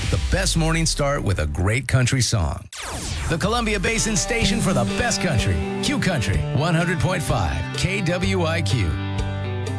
The best morning start with a great country song. The Columbia Basin station for the best country. Q Country 100.5 KWIQ.